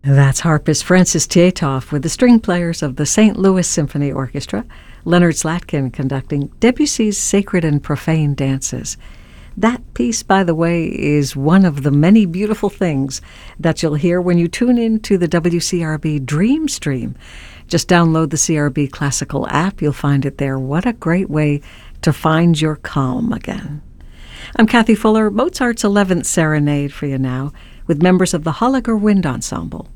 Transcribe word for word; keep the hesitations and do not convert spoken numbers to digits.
That's harpist Francis Tietoff with the string players of the Saint Louis Symphony Orchestra, Leonard Slatkin conducting Debussy's Sacred and Profane Dances. That piece, by the way, is one of the many beautiful things that you'll hear when you tune in to the W C R B Dream Stream. Just download the C R B Classical app. You'll find it there. What a great way to find your calm again. I'm Kathy Fuller, Mozart's eleventh Serenade for you now, with members of the Holliger Wind Ensemble.